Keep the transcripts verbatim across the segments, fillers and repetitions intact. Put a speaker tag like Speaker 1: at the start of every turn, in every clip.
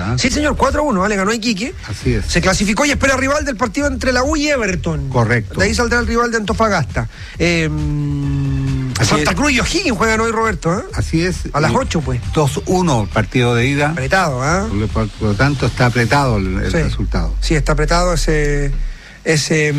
Speaker 1: ¿eh?
Speaker 2: Sí, señor, cuatro a uno, ¿eh? Le ganó a Iquique.
Speaker 1: Así es.
Speaker 2: Se clasificó y espera rival del partido entre la U y Everton.
Speaker 1: Correcto.
Speaker 2: De ahí saldrá el rival de Antofagasta. Eh, Santa Cruz y O'Higgins juegan hoy, Roberto, ¿eh?
Speaker 1: Así es.
Speaker 2: A las ocho, pues.
Speaker 1: dos uno el partido de ida.
Speaker 2: Apretado, ¿ah? ¿eh?
Speaker 1: Por, por, por lo tanto, está apretado el, el
Speaker 2: sí.
Speaker 1: resultado.
Speaker 2: Sí, está apretado ese ese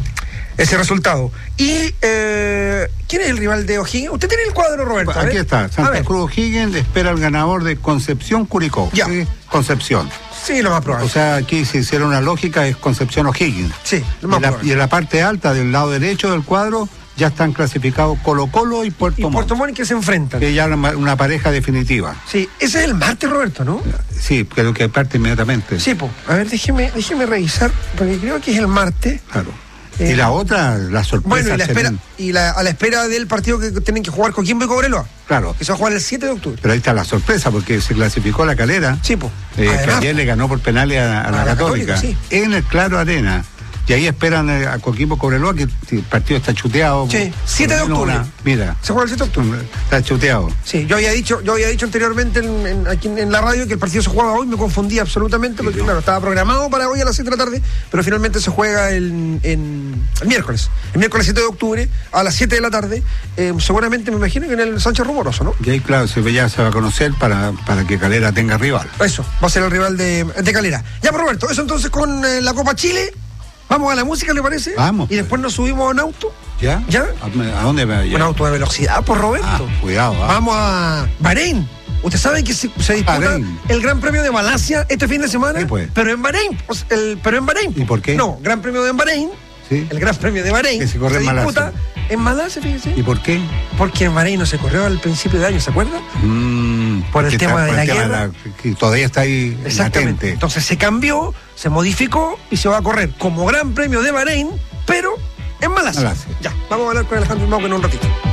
Speaker 2: ese resultado. Y, eh, ¿quién es el rival de O'Higgins? ¿Usted tiene el cuadro, Roberto?
Speaker 1: Aquí está. Santa Cruz O'Higgins espera al ganador de Concepción Curicó.
Speaker 2: Ya.
Speaker 1: ¿Sí? Concepción.
Speaker 2: Sí, lo más probable.
Speaker 1: O sea, aquí si hiciera una lógica es Concepción O'Higgins.
Speaker 2: Sí, lo más
Speaker 1: y, la,
Speaker 2: probable.
Speaker 1: y en la parte alta del lado derecho del cuadro ya están clasificados Colo Colo y Puerto Montt.
Speaker 2: Y Puerto Montt que se enfrentan.
Speaker 1: Que ya una, una pareja definitiva.
Speaker 2: Sí, ese es el martes, Roberto, ¿no?
Speaker 1: Sí, creo que parte inmediatamente.
Speaker 2: Sí, pues. A ver, déjeme, déjeme revisar, porque creo que es el martes.
Speaker 1: Claro.
Speaker 2: Eh,
Speaker 1: y la otra, la sorpresa.
Speaker 2: Bueno, y, la espera,
Speaker 1: serán...
Speaker 2: y la, a la espera del partido que tienen que jugar Coquimbo y Cobreloa.
Speaker 1: Claro.
Speaker 2: Que se va a jugar el siete de octubre.
Speaker 1: Pero ahí está la sorpresa, porque se clasificó la Calera.
Speaker 2: Sí, pues.
Speaker 1: Eh, que ayer le ganó por penales a, a, a la, la Católica. Católica sí. En el Claro Arena. Y ahí esperan a Coquimbo Cobreloa, que el partido está chuteado.
Speaker 2: Sí, siete de octubre.
Speaker 1: Una, mira.
Speaker 2: Se juega el siete de octubre.
Speaker 1: Está chuteado.
Speaker 2: Sí, yo había dicho, yo había dicho anteriormente en, en, aquí en la radio que el partido se jugaba hoy, me confundí absolutamente, porque sí, no. claro, estaba programado para hoy a las siete de la tarde, pero finalmente se juega el, en, el miércoles. El miércoles siete de octubre, a las siete de la tarde, eh, seguramente me imagino que en el Sánchez Rumoroso, ¿no?
Speaker 1: Y ahí, claro, se, ya se va a conocer para, para que Calera tenga rival.
Speaker 2: Eso, va a ser el rival de, de Calera. Ya, pues, Roberto, eso entonces con eh, la Copa Chile. Vamos a la música, ¿le parece?
Speaker 1: Vamos.
Speaker 2: Y después nos subimos a un auto.
Speaker 1: ¿Ya?
Speaker 2: ¿Ya?
Speaker 1: ¿A, a dónde me va a llevar?
Speaker 2: Un auto de velocidad, por Roberto.
Speaker 1: Ah, cuidado. Ah.
Speaker 2: Vamos a Bahrein. Usted sabe que se, se disputa Bahrein. El Gran Premio de Malasia este fin de semana.
Speaker 1: Sí, pues.
Speaker 2: Pero en Bahrein. O sea, el, pero en Bahrein.
Speaker 1: ¿Y por qué?
Speaker 2: No, Gran Premio de Bahrein.
Speaker 1: Sí.
Speaker 2: El Gran Premio de Bahrein.
Speaker 1: Que se corre
Speaker 2: se
Speaker 1: en
Speaker 2: disputa
Speaker 1: Malasia.
Speaker 2: En Malasia, fíjese.
Speaker 1: ¿Y por qué?
Speaker 2: Porque en Bahrein no se corrió al principio de año, ¿se acuerda?
Speaker 1: Mm,
Speaker 2: por el tema
Speaker 1: está,
Speaker 2: de
Speaker 1: por
Speaker 2: la
Speaker 1: el tema
Speaker 2: guerra.
Speaker 1: De la, que todavía está ahí
Speaker 2: Exactamente.
Speaker 1: latente.
Speaker 2: Entonces se cambió, se modificó y se va a correr como Gran Premio de Bahrein, pero en Malasia.
Speaker 1: Malasia.
Speaker 2: Ya, vamos a hablar con Alejandro Mauco en un ratito.